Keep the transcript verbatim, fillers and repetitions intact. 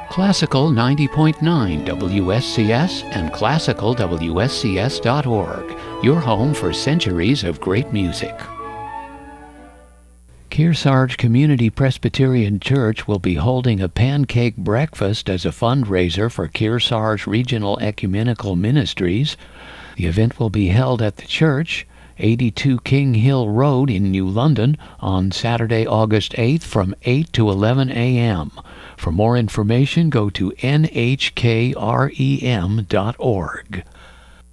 Classical ninety point nine W S C S and classical W S C S dot org, your home for centuries of great music. Kearsarge Community Presbyterian Church will be holding a pancake breakfast as a fundraiser for Kearsarge Regional Ecumenical Ministries. The event will be held at the church, eighty-two King Hill Road in New London, on Saturday, August eighth from eight to eleven a m For more information, go to N H K R E M dot org.